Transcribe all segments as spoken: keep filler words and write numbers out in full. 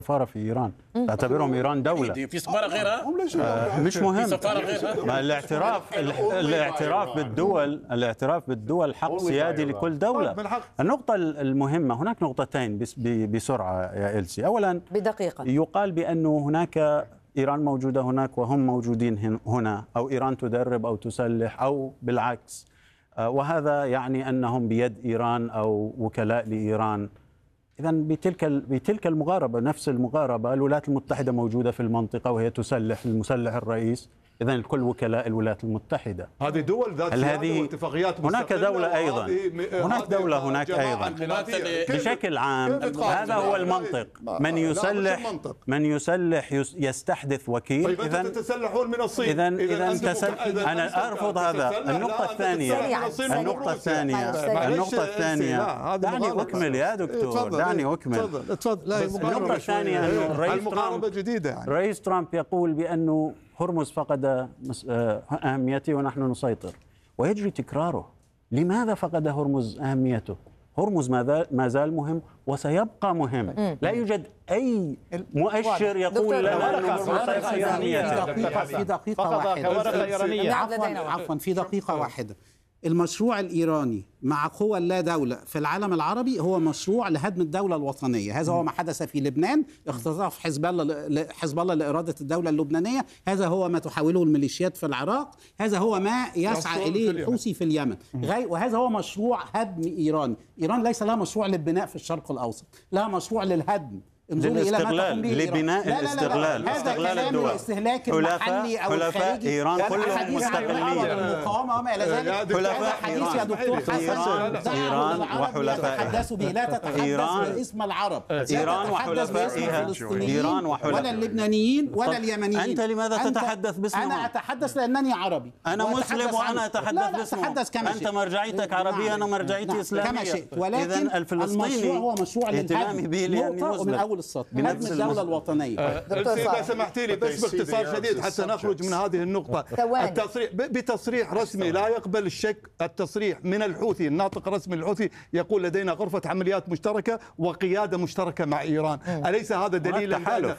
سفارة في إيران، تعتبرهم إيران دولة. في سفارة غيرها؟ آه مش مهم. في سفارة غيرها؟ ما الاعتراف الاعتراف بالدول الاعتراف بالدول حق سيادي لكل دولة. النقطة المهمة، هناك نقطتين بسرعة يا إلسي. أولا بدقيقة، يقال بأنه هناك إيران موجودة هناك وهم موجودين هنا، أو إيران تدرب أو تسلح أو بالعكس، وهذا يعني أنهم بيد إيران أو وكلاء لإيران. إذا بتلك بتلك المغاربة، نفس المغاربة، الولايات المتحدة موجودة في المنطقة وهي تسلح المسلح الرئيس، إذا الكل وكلاء الولايات المتحدة. هذه دول ذات سيادة واتفاقيات هناك دولة أيضا، هناك دولة هناك أيضا بشكل عام. هذا هو المنطق. من يسلح من يسلح يستحدث وكيل. طيب إذا تتسلحون من الصين. إذا إذا تسل... أنا أرفض هذا. النقطة الثانية النقطة الثانية النقطة الثانية دعني أكمل يا دكتور، دعني أكمل. تفضل تفضل. النقطة الثانية أنه رئيس ترامب جديدة يعني. رئيس ترامب يقول بأنه هرمز فقد أهميته ونحن نسيطر، ويجري تكراره. لماذا فقد هرمز أهميته؟ هرمز ما زال مهم وسيبقى مهم. لا يوجد أي مؤشر يقول لنا أنه هرمز سيبقى أهميته. في دقيقة واحدة، عفوا عفوا في دقيقة واحدة. المشروع الإيراني مع قوى اللا دولة في العالم العربي هو مشروع لهدم الدولة الوطنية. هذا هو ما حدث في لبنان، اختطاف حزب الله حزب الله لإرادة الدولة اللبنانية. هذا هو ما تحاوله الميليشيات في العراق. هذا هو ما يسعى إليه الحوثي في اليمن. وهذا هو مشروع هدم إيران. إيران ليس لها مشروع للبناء في الشرق الأوسط، لها مشروع للهدم. للاستغلال، لبناء الاستغلال، استغلال الدول. الاستهلاك المحلي او حلفاء ايران كلهم مستقلين. المقاومه وما الى ذلك. حلفاء حديث يا دكتور حسن، ايران وحلفائها تحدثوا به، لا تتحدث باسم العرب، ايران وحلفائها، ايران وحلفائها، ولا اللبنانيين ولا اليمنيين. انت لماذا تتحدث باسمهم؟ انا اتحدث لانني عربي. انا مسلم وانا اتحدث باسمهم. انت مرجعيتك عربية، انا مرجعيتي اسلامية كما شئت، ولكن المشروع هو مشروع للهدم من اول السطر، الدولة الوطنية. إذا سمحتي لي بس باختصار شديد حتى نخرج من هذه النقطة. التصريح بتصريح رسمي لا يقبل الشك، التصريح من الحوثي، الناطق الرسمي الحوثي يقول لدينا غرفة عمليات مشتركة وقيادة مشتركة مع إيران. أليس هذا دليل تحالف؟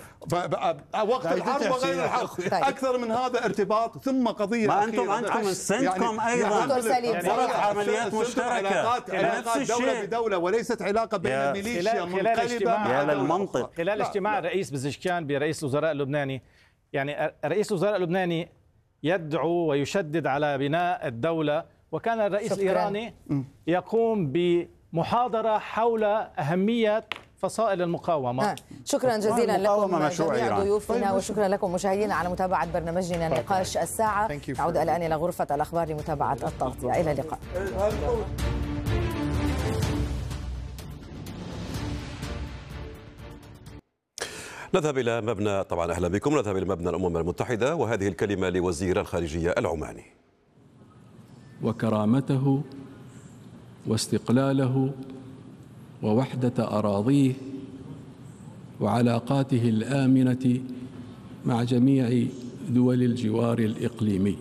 وقت الحرب وغير الحرب أكثر من هذا ارتباط. ثم قضية ما أنتم أنتم سنتكم أيضا غرف عمليات مشتركة، علاقات دولة بدولة وليست علاقة بين الميليشيا منقلبة. يا للمنطق. خلال اجتماع الرئيس بزشكيان برئيس الوزراء اللبناني، يعني رئيس الوزراء اللبناني يدعو ويشدد على بناء الدولة، وكان الرئيس شكرا. الإيراني يقوم بمحاضرة حول أهمية فصائل المقاومة. آه. شكرا جزيلا لكم جميع ضيوفنا، وشكرا لكم مشاهدينا على متابعة برنامجنا نقاش الساعة. نعود الآن إلى غرفة الأخبار لمتابعة التغطية. إلى اللقاء. نذهب إلى مبنى، طبعا أهلا بكم، نذهب إلى مبنى الأمم المتحدة، وهذه الكلمة لوزير الخارجية العماني. وكرامته واستقلاله ووحدة أراضيه وعلاقاته الآمنة مع جميع دول الجوار الإقليمي.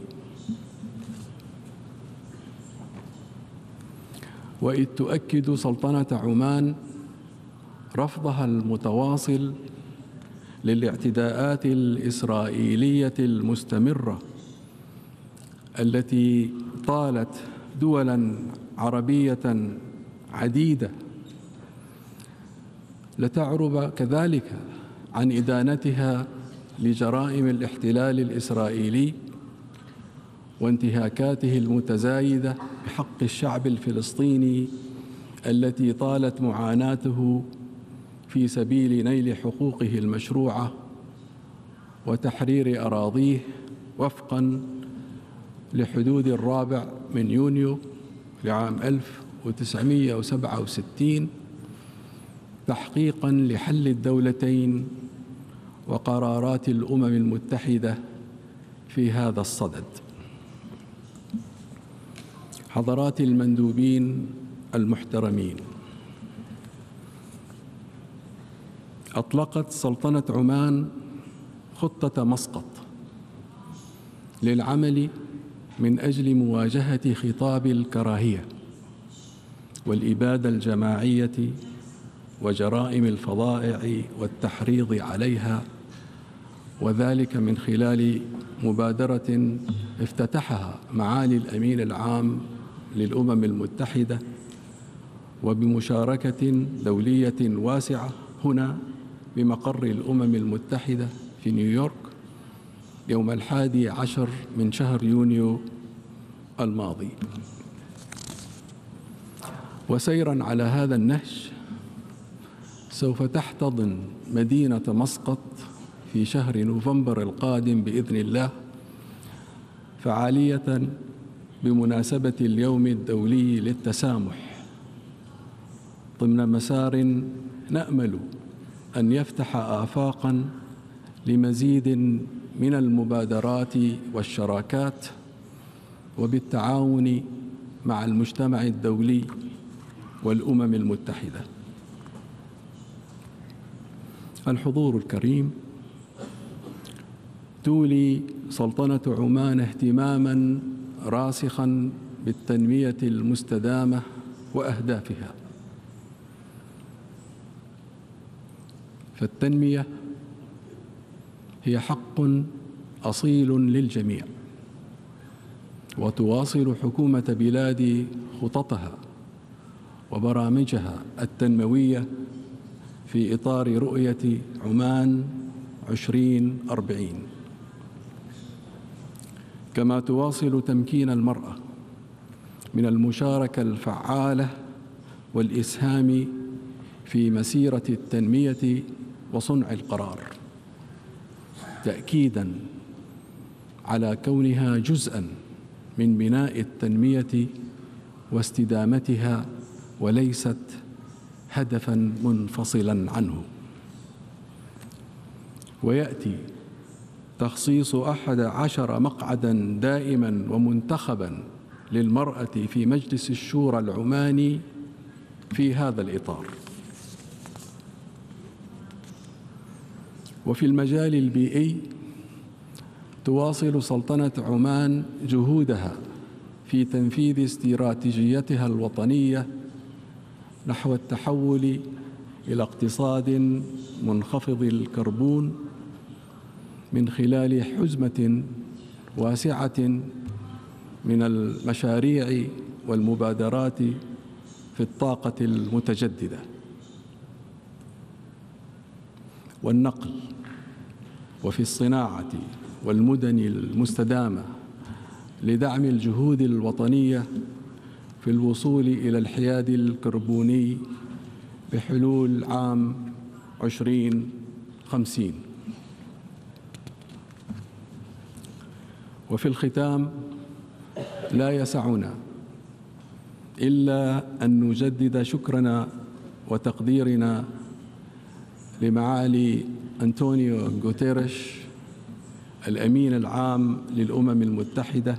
وإذ تؤكد سلطنة عمان رفضها المتواصل للاعتداءات الإسرائيلية المستمرة التي طالت دولا عربية عديدة، لتعرب كذلك عن إدانتها لجرائم الاحتلال الإسرائيلي وانتهاكاته المتزايدة بحق الشعب الفلسطيني التي طالت معاناته في سبيل نيل حقوقه المشروعة وتحرير أراضيه وفقاً لحدود الرابع من يونيو لعام ألف وتسعمئة وسبعة وستين، تحقيقاً لحل الدولتين وقرارات الأمم المتحدة في هذا الصدد. حضرات المندوبين المحترمين، أطلقت سلطنة عمان خطة مسقط للعمل من أجل مواجهة خطاب الكراهية والإبادة الجماعية وجرائم الفظائع والتحريض عليها، وذلك من خلال مبادرة افتتحها معالي الأمين العام للأمم المتحدة وبمشاركة دولية واسعة هنا بمقر الأمم المتحدة في نيويورك يوم الحادي عشر من شهر يونيو الماضي. وسيرا على هذا النهج سوف تحتضن مدينة مسقط في شهر نوفمبر القادم بإذن الله فعالية بمناسبة اليوم الدولي للتسامح ضمن مسار نأمل أن يفتح آفاقاً لمزيد من المبادرات والشراكات وبالتعاون مع المجتمع الدولي والأمم المتحدة. الحضور الكريم، تولي سلطنة عمان اهتماماً راسخاً بالتنمية المستدامة وأهدافها، فالتنمية هي حق أصيل للجميع، وتواصل حكومة بلادي خططها وبرامجها التنموية في إطار رؤية عمان عشرين أربعين، كما تواصل تمكين المرأة من المشاركة الفعالة والإسهام في مسيرة التنمية وصنع القرار، تأكيداً على كونها جزءاً من بناء التنمية واستدامتها وليست هدفاً منفصلاً عنه. ويأتي تخصيص أحد عشر مقعداً دائماً ومنتخباً للمرأة في مجلس الشورى العماني في هذا الإطار. وفي المجال البيئي تواصل سلطنة عمان جهودها في تنفيذ استراتيجيتها الوطنية نحو التحول إلى اقتصاد منخفض الكربون من خلال حزمة واسعة من المشاريع والمبادرات في الطاقة المتجددة والنقل وفي الصناعة والمدن المستدامة لدعم الجهود الوطنية في الوصول إلى الحياد الكربوني بحلول عام عشرين خمسين. وفي الختام لا يسعنا إلا أن نجدد شكرنا وتقديرنا لمعالي أنطونيو غوتيريش الأمين العام للأمم المتحدة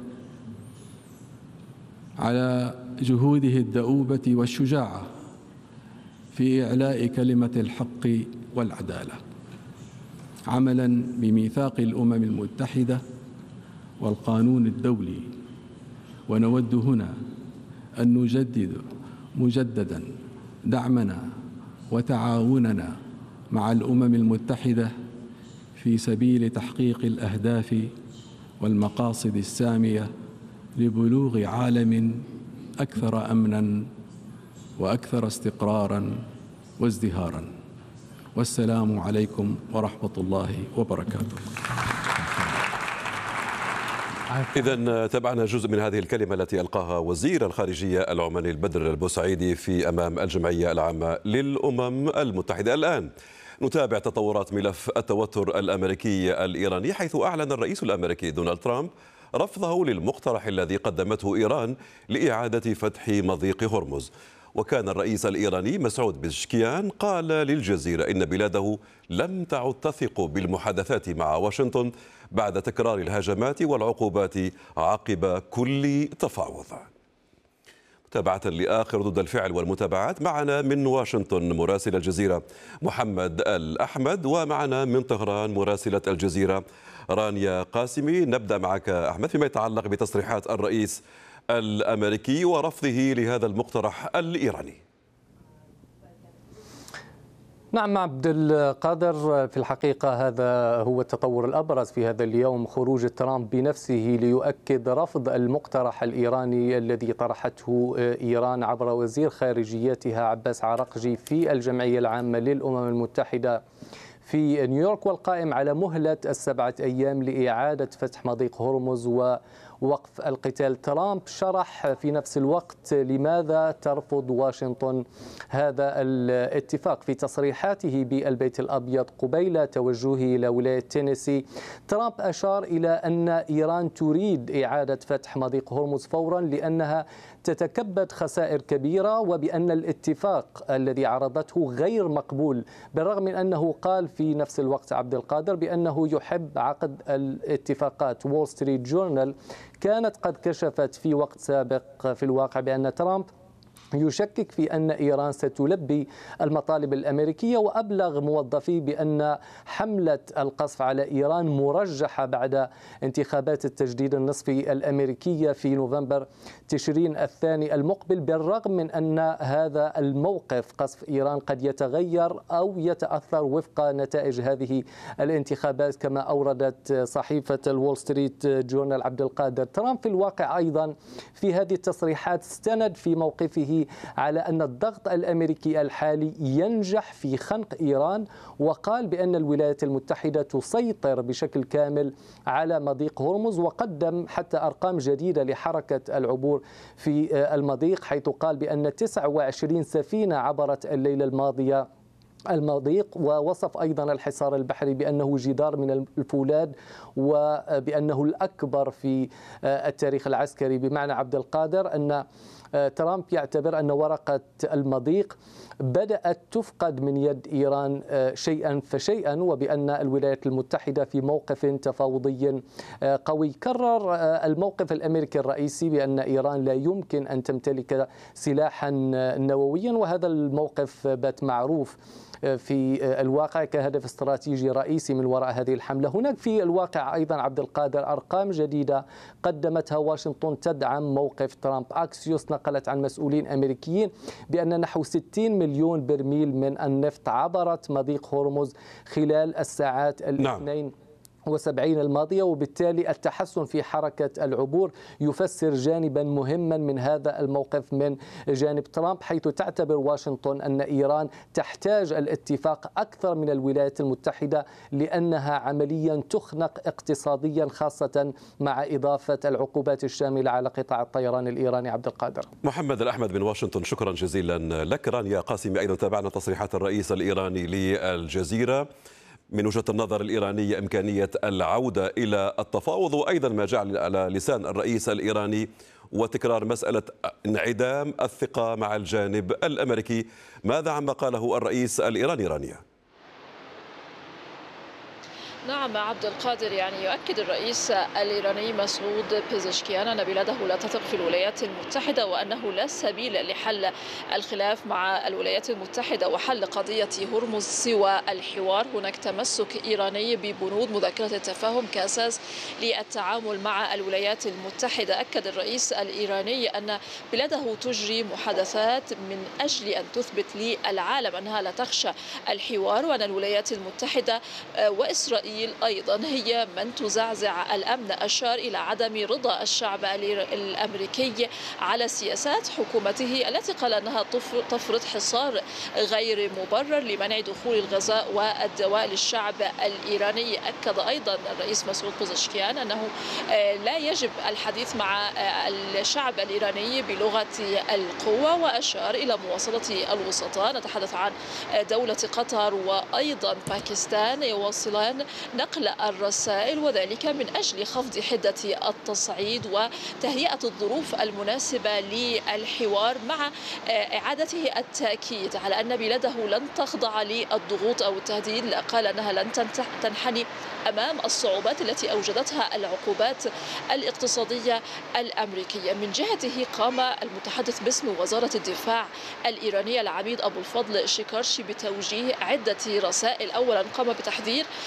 على جهوده الدؤوبة والشجاعة في إعلاء كلمة الحق والعدالة عملاً بميثاق الأمم المتحدة والقانون الدولي. ونود هنا أن نجدد مجدداً دعمنا وتعاوننا مع الأمم المتحدة في سبيل تحقيق الأهداف والمقاصد السامية لبلوغ عالم أكثر أمناً وأكثر استقراراً وازدهاراً. والسلام عليكم ورحمة الله وبركاته. إذن تابعنا جزء من هذه الكلمة التي ألقاها وزير الخارجية العماني البدر البوسعيدي في أمام الجمعية العامة للأمم المتحدة. الآن نتابع تطورات ملف التوتر الأمريكي الإيراني، حيث أعلن الرئيس الأمريكي دونالد ترامب رفضه للمقترح الذي قدمته إيران لإعادة فتح مضيق هرمز. وكان الرئيس الإيراني مسعود بزشكيان قال للجزيرة إن بلاده لم تعد تثق بالمحادثات مع واشنطن بعد تكرار الهجمات والعقوبات عقب كل تفاوض. متابعة لآخر ردود الفعل والمتابعات، معنا من واشنطن مراسل الجزيرة محمد الأحمد، ومعنا من طهران مراسلة الجزيرة رانيا قاسمي. نبدأ معك أحمد فيما يتعلق بتصريحات الرئيس الأمريكي ورفضه لهذا المقترح الإيراني. نعم عبد القادر، في الحقيقة هذا هو التطور الأبرز في هذا اليوم، خروج ترامب بنفسه ليؤكد رفض المقترح الإيراني الذي طرحته إيران عبر وزير خارجيتها عباس عراقجي في الجمعية العامة للأمم المتحدة في نيويورك، والقائم على مهلة السبعة أيام لإعادة فتح مضيق هرمز ووقف القتال. ترامب شرح في نفس الوقت لماذا ترفض واشنطن هذا الاتفاق. في تصريحاته بالبيت الأبيض قبيل توجهه إلى ولاية تينيسي، ترامب أشار إلى أن إيران تريد إعادة فتح مضيق هرمز فورا لأنها تتكبد خسائر كبيرة، وبأن الاتفاق الذي عرضته غير مقبول، بالرغم من أنه قال في نفس الوقت عبد القادر بأنه يحب عقد الاتفاقات. وول ستريت جورنال كانت قد كشفت في وقت سابق في الواقع بأن ترامب يشكك في أن إيران ستلبي المطالب الأمريكية، وأبلغ موظفيه بأن حملة القصف على إيران مرجحة بعد انتخابات التجديد النصفي الأمريكية في نوفمبر تشرين الثاني المقبل، بالرغم من أن هذا الموقف قصف إيران قد يتغير أو يتأثر وفق نتائج هذه الانتخابات كما أوردت صحيفة الول ستريت جورنال. عبد القادر، ترامب في الواقع أيضا في هذه التصريحات استند في موقفه على أن الضغط الأمريكي الحالي ينجح في خنق إيران، وقال بأن الولايات المتحدة تسيطر بشكل كامل على مضيق هرمز، وقدم حتى أرقام جديدة لحركة العبور في المضيق، حيث قال بأن تسعة وعشرين سفينة عبرت الليلة الماضية المضيق، ووصف أيضا الحصار البحري بأنه جدار من الفولاذ وبأنه الأكبر في التاريخ العسكري. بمعنى عبد القادر أن ترامب يعتبر أن ورقة المضيق بدأت تفقد من يد إيران شيئا فشيئا، وبأن الولايات المتحدة في موقف تفاوضي قوي. كرر الموقف الأمريكي الرئيسي بأن إيران لا يمكن أن تمتلك سلاحا نوويا، وهذا الموقف بات معروف في الواقع كهدف استراتيجي رئيسي من وراء هذه الحملة. هناك في الواقع أيضا عبد القادر أرقام جديدة قدمتها واشنطن تدعم موقف ترامب. أكسيوس نقلت عن مسؤولين أمريكيين بأن نحو ستين مليون برميل من النفط عبرت مضيق هرمز خلال الساعات الاثنين نعم. وسبعين الماضية، وبالتالي التحسن في حركة العبور يفسر جانبا مهما من هذا الموقف من جانب ترامب، حيث تعتبر واشنطن أن إيران تحتاج الاتفاق أكثر من الولايات المتحدة لأنها عمليا تخنق اقتصاديا، خاصة مع إضافة العقوبات الشاملة على قطاع الطيران الإيراني. عبد القادر. محمد الأحمد من واشنطن، شكرا جزيلا لك. رانيا قاسمي، أيضا تابعنا تصريحات الرئيس الإيراني للجزيرة. من وجهة النظر الإيرانية إمكانية العودة إلى التفاوض، وأيضا ما جعل على لسان الرئيس الإيراني وتكرار مسألة انعدام الثقة مع الجانب الأمريكي. ماذا عما قاله الرئيس الإيراني رانيا؟ نعم عبد القادر، يعني يؤكد الرئيس الإيراني مسعود بيزشكيان أن بلاده لا تثق في الولايات المتحدة، وأنه لا سبيل لحل الخلاف مع الولايات المتحدة وحل قضية هرمز سوى الحوار. هناك تمسك إيراني ببنود مذكرة التفاهم كأساس للتعامل مع الولايات المتحدة. أكد الرئيس الإيراني أن بلاده تجري محادثات من أجل أن تثبت للعالم أنها لا تخشى الحوار، وأن الولايات المتحدة وإسرائيل أيضا هي من تزعزع الأمن. أشار إلى عدم رضا الشعب الأمريكي على سياسات حكومته التي قال أنها تفرض حصار غير مبرر لمنع دخول الغذاء والدواء للشعب الإيراني. أكد أيضا الرئيس مسعود بيزشكيان أنه لا يجب الحديث مع الشعب الإيراني بلغة القوة، وأشار إلى مواصلة الوسطاء، نتحدث عن دولة قطر وأيضا باكستان، يواصلان نقل الرسائل، وذلك من أجل خفض حدة التصعيد وتهيئة الظروف المناسبة للحوار، مع إعادته التأكيد على أن بلاده لن تخضع للضغوط أو التهديد. قال أنها لن تنحني أمام الصعوبات التي أوجدتها العقوبات الاقتصادية الأمريكية. من جهته قام المتحدث باسم وزارة الدفاع الإيرانية العميد أبو الفضل شيكارشي بتوجيه عدة رسائل. أولا قام بتحذير الأمريكي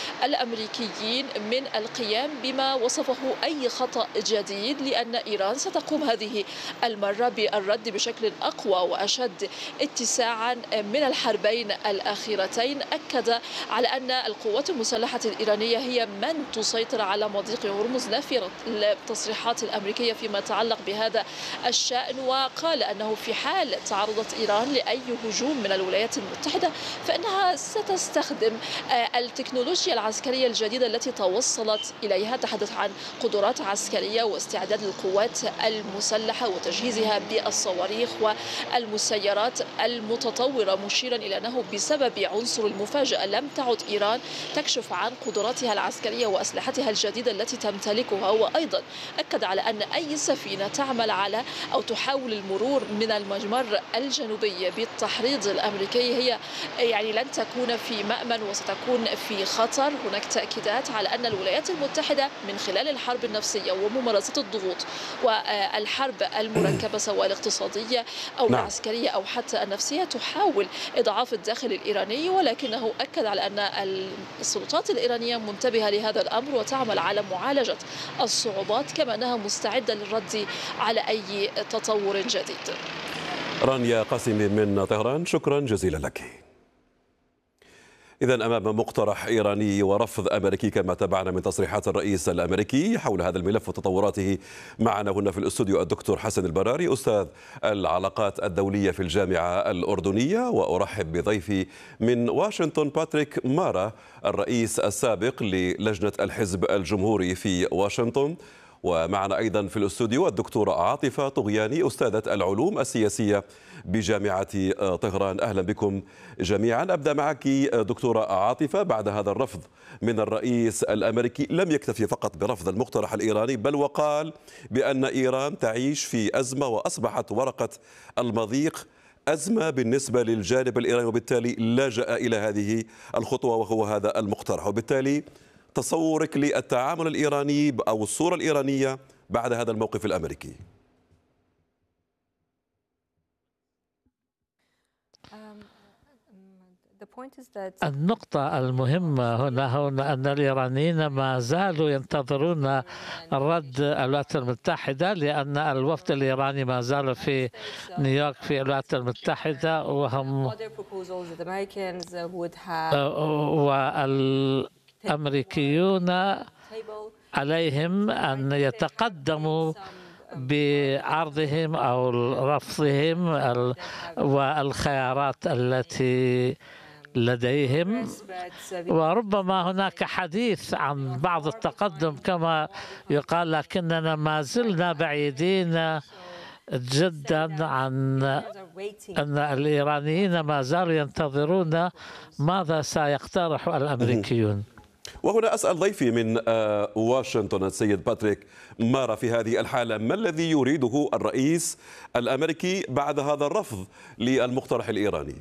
الأمريكيين من القيام بما وصفه أي خطأ جديد، لأن إيران ستقوم هذه المرة بالرد بشكل أقوى وأشد اتساعا من الحربين الأخيرتين. أكد على أن القوات المسلحة الإيرانية هي من تسيطر على مضيق هرمز، نفي التصريحات الأمريكية فيما يتعلق بهذا الشأن، وقال أنه في حال تعرضت إيران لأي هجوم من الولايات المتحدة فإنها ستستخدم التكنولوجيا العسكرية الجديدة التي توصلت إليها. تحدث عن قدرات عسكرية واستعداد القوات المسلحة وتجهيزها بالصواريخ والمسيرات المتطورة، مشيرا إلى أنه بسبب عنصر المفاجأة لم تعد إيران تكشف عن قدراتها العسكرية وأسلحتها الجديدة التي تمتلكها. وأيضا أكد على أن أي سفينة تعمل على أو تحاول المرور من الممر الجنوبي بالتحريض الأمريكي هي يعني لن تكون في مأمن وستكون في خطر. هناك تأكيدات على أن الولايات المتحدة من خلال الحرب النفسية وممارسة الضغوط والحرب المركبة سواء الاقتصادية أو نعم. العسكرية أو حتى النفسية تحاول إضعاف الداخل الإيراني، ولكنه أكد على أن السلطات الإيرانية منتبهة لهذا الأمر وتعمل على معالجة الصعوبات، كما أنها مستعدة للرد على أي تطور جديد. رانيا قاسمي من طهران، شكرا جزيلا لك. إذا أمام مقترح إيراني ورفض أمريكي كما تابعنا من تصريحات الرئيس الأمريكي حول هذا الملف وتطوراته. معنا هنا في الاستوديو الدكتور حسن البراري، أستاذ العلاقات الدولية في الجامعة الأردنية، وأرحب بضيفي من واشنطن باتريك مارا، الرئيس السابق للجنة الحزب الجمهوري في واشنطن. ومعنا أيضا في الاستوديو الدكتورة عاطفة طغياني، أستاذة العلوم السياسية بجامعة طهران. أهلا بكم جميعا. أبدأ معك دكتورة عاطفة. بعد هذا الرفض من الرئيس الأمريكي لم يكتفي فقط برفض المقترح الإيراني، بل وقال بأن إيران تعيش في أزمة وأصبحت ورقة المضيق أزمة بالنسبة للجانب الإيراني، وبالتالي لجأ إلى هذه الخطوة وهو هذا المقترح. وبالتالي تصورك للتعامل الإيراني أو الصورة الإيرانية بعد هذا الموقف الأمريكي؟ النقطة المهمة هنا هنا أن الإيرانيين ما زالوا ينتظرون رد الولايات المتحدة، لأن الوفد الإيراني ما زال في نيويورك في الولايات المتحدة، وهم والأمريكيون عليهم أن يتقدموا بعرضهم أو رفضهم والخيارات التي لديهم. وربما هناك حديث عن بعض التقدم كما يقال، لكننا ما زلنا بعيدين جدا عن أن الإيرانيين ما زالوا ينتظرون ماذا سيقترح الأمريكيون. وهنا أسأل ضيفي من واشنطن السيد باتريك مارا، في هذه الحالة ما الذي يريده الرئيس الأمريكي بعد هذا الرفض للمقترح الإيراني؟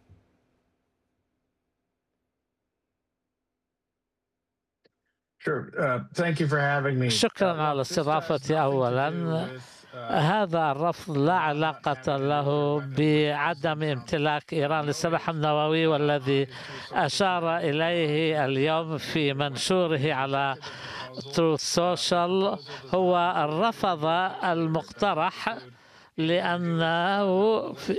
شكرا على استضافتي. أولا، هذا الرفض لا علاقة له بعدم امتلاك إيران للسلاح النووي، والذي أشار إليه اليوم في منشوره على تروث سوشيال هو رفض المقترح لأنه في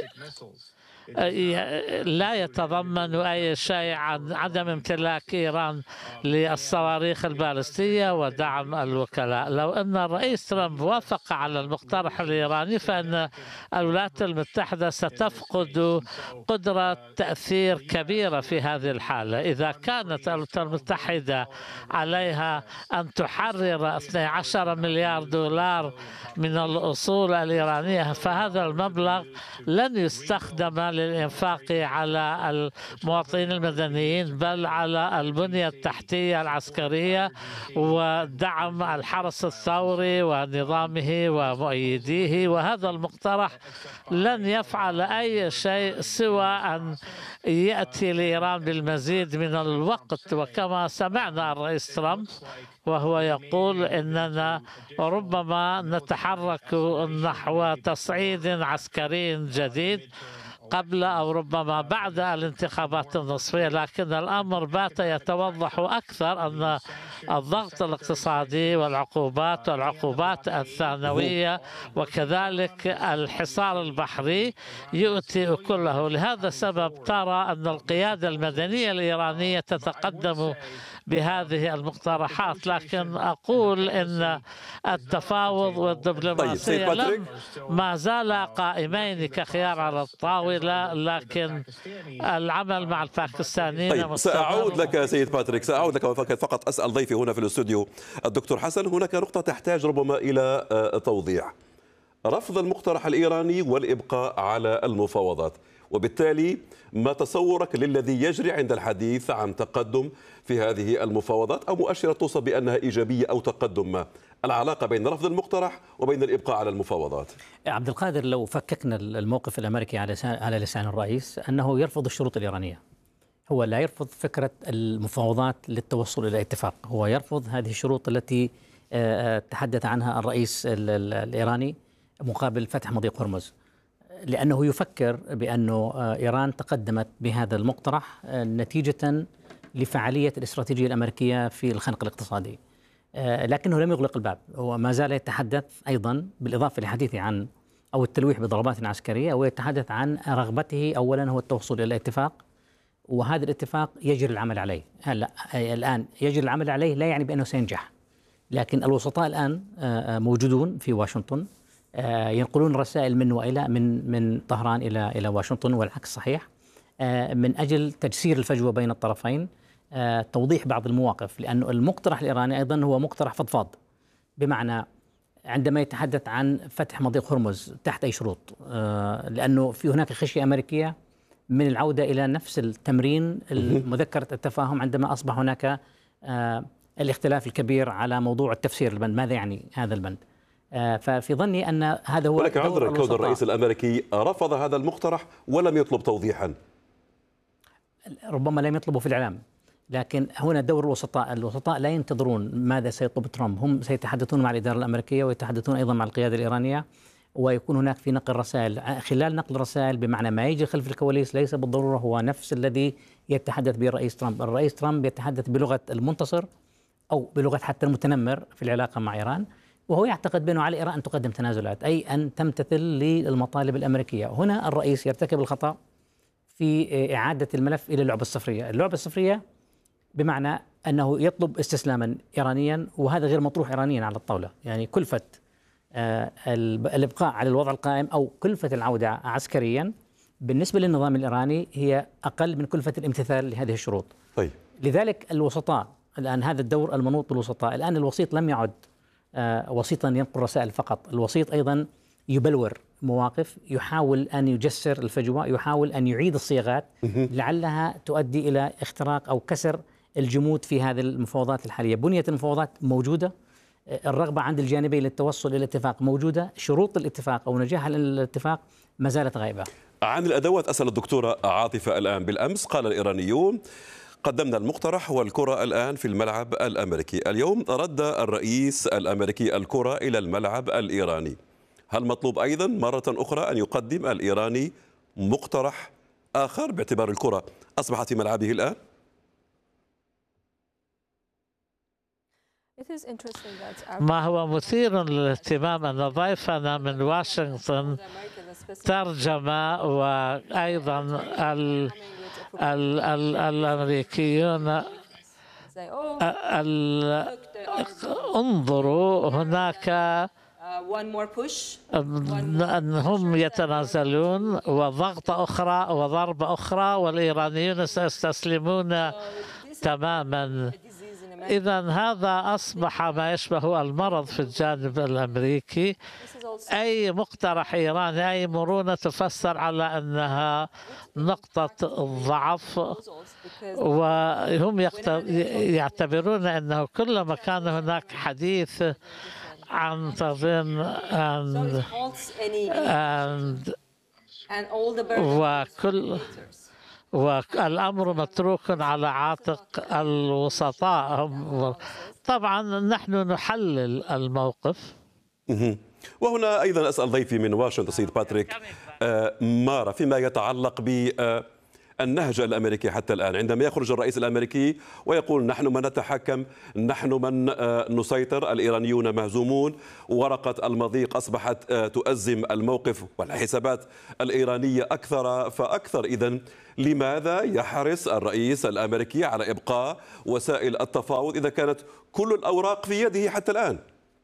لا يتضمن أي شيء عن عدم امتلاك إيران للصواريخ البالستية ودعم الوكلاء. لو أن الرئيس ترامب وافق على المقترح الإيراني فإن الولايات المتحدة ستفقد قدرة تأثير كبيرة في هذه الحالة. إذا كانت الولايات المتحدة عليها أن تحرر اثني عشر مليار دولار من الأصول الإيرانية، فهذا المبلغ لن يستخدم للإنفاق على المواطنين المدنيين بل على البنية التحتية العسكرية ودعم الحرس الثوري ونظامه ومؤيديه. وهذا المقترح لن يفعل أي شيء سوى أن يأتي لإيران بالمزيد من الوقت. وكما سمعنا الرئيس ترامب وهو يقول إننا ربما نتحرك نحو تصعيد عسكري جديد، قبل أو ربما بعد الانتخابات النصفية، لكن الأمر بات يتوضح أكثر أن الضغط الاقتصادي والعقوبات والعقوبات الثانوية وكذلك الحصار البحري يؤتي كله. لهذا السبب ترى أن القيادة المدنية الإيرانية تتقدم بهذه المقترحات، لكن أقول أن التفاوض والدبلوماسية لم ما زال قائمين كخيار على الطاولة، لكن العمل مع الباكستانيين طيب سأعود لك سيد باتريك، سأعود لك فقط أسأل ضيفي هنا في الاستوديو الدكتور حسن. هناك نقطة تحتاج ربما إلى توضيح: رفض المقترح الإيراني والإبقاء على المفاوضات، وبالتالي ما تصورك للذي يجري عند الحديث عن تقدم في هذه المفاوضات أو مؤشرة توصف بأنها إيجابية أو تقدم ما؟ العلاقة بين رفض المقترح وبين الإبقاء على المفاوضات. عبد القادر، لو فككنا الموقف الأمريكي على على لسان الرئيس أنه يرفض الشروط الإيرانية، هو لا يرفض فكرة المفاوضات للتوصل إلى اتفاق، هو يرفض هذه الشروط التي تحدث عنها الرئيس الإيراني مقابل فتح مضيق هرمز، لأنه يفكر بأنه إيران تقدمت بهذا المقترح نتيجة لفعالية الاستراتيجية الأمريكية في الخنق الاقتصادي، لكنه لم يغلق الباب، هو ما زال يتحدث أيضا بالإضافة لحديثه عن أو التلويح بضربات عسكرية، ويتحدث عن رغبته أولا هو التوصل إلى اتفاق، وهذا الاتفاق يجري العمل عليه. هلا الآن يجري العمل عليه لا يعني بأنه سينجح، لكن الوسطاء الآن موجودون في واشنطن، ينقلون رسائل من وإلى من من طهران إلى إلى واشنطن والعكس صحيح، من أجل تجسير الفجوة بين الطرفين، توضيح بعض المواقف، لأنه المقترح الإيراني أيضا هو مقترح فضفاض، بمعنى عندما يتحدث عن فتح مضيق هرمز تحت أي شروط، لأنه في هناك خشية أمريكية من العودة إلى نفس التمرين المذكرة التفاهم عندما أصبح هناك الاختلاف الكبير على موضوع التفسير البند، ماذا يعني هذا البند. ففي ظني أن هذا هو. ولكن عذرا، كون الرئيس الأمريكي رفض هذا المقترح ولم يطلب توضيحا، ربما لم يطلبوا في الإعلام، لكن هنا دور الوسطاء، الوسطاء لا ينتظرون ماذا سيطلب ترامب، هم سيتحدثون مع الإدارة الأمريكية ويتحدثون أيضا مع القيادة الإيرانية، ويكون هناك في نقل رسائل، خلال نقل رسائل بمعنى ما يجري خلف الكواليس ليس بالضرورة هو نفس الذي يتحدث به الرئيس ترامب. الرئيس ترامب يتحدث بلغة المنتصر أو بلغة حتى المتنمر في العلاقة مع إيران، وهو يعتقد بأنه على إيران أن تقدم تنازلات، أي أن تمتثل للمطالب الأمريكية. هنا الرئيس يرتكب الخطأ في إعادة الملف إلى اللعبة الصفرية. اللعبة الصفرية بمعنى أنه يطلب استسلاما إيرانيا، وهذا غير مطروح إيرانيا على الطاولة، يعني كلفة الإبقاء على الوضع القائم أو كلفة العودة عسكريا بالنسبة للنظام الإيراني هي أقل من كلفة الامتثال لهذه الشروط. طيب. لذلك الوسطاء الآن، هذا الدور المنوط بالوسطاء، الآن الوسيط لم يعد وسيطا ينقل رسائل فقط، الوسيط أيضا يبلور مواقف، يحاول أن يجسر الفجوة، يحاول أن يعيد الصياغات لعلها تؤدي إلى اختراق أو كسر الجمود في هذه المفاوضات الحالية. بنية المفاوضات موجودة، الرغبة عند الجانبين للتوصل إلى الاتفاق موجودة، شروط الاتفاق أو نجاح الاتفاق ما زالت غائبة. عن الأدوات أسأل الدكتورة عاطفة الآن. بالأمس قال الإيرانيون قدمنا المقترح والكرة الآن في الملعب الأمريكي، اليوم رد الرئيس الأمريكي الكرة إلى الملعب الإيراني. هل مطلوب أيضا مرة أخرى أن يقدم الإيراني مقترح آخر باعتبار الكرة أصبحت في ملعبه الآن؟ ما هو مثير للاهتمام أن ضيفنا من واشنطن ترجم، وأيضا ال ال ال الأمريكيون انظروا هناك أنهم يتنازلون وضغطة أخرى وضربة أخرى والإيرانيون سيستسلمون تماما. إذا هذا أصبح ما يشبه المرض في الجانب الأمريكي، أي مقترح إيراني أي مرونة تفسر على أنها نقطة ضعف، وهم يعتبرون أنه كلما كان هناك حديث عن تضمين وكل والأمر متروك على عاتق الوسطاء. طبعا نحن نحلل الموقف. وهنا أيضا أسأل ضيفي من واشنطن سيد باتريك، مارا فيما يتعلق ب النهج الأمريكي حتى الآن، عندما يخرج الرئيس الأمريكي ويقول نحن من نتحكم، نحن من نسيطر، الإيرانيون مهزومون، ورقة المضيق أصبحت تؤزم الموقف والحسابات الإيرانية أكثر فأكثر. إذن لماذا يحرص الرئيس الأمريكي على إبقاء وسائل التفاوض إذا كانت كل الأوراق في يده حتى الآن؟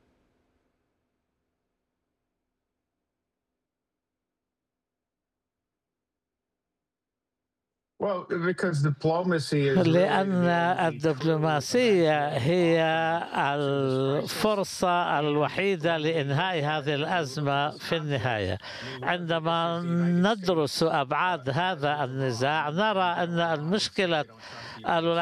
لأن الدبلوماسية هي الفرصة الوحيدة لإنهاء هذه الأزمة في النهاية. عندما ندرس أبعاد هذا النزاع نرى أن المشكلة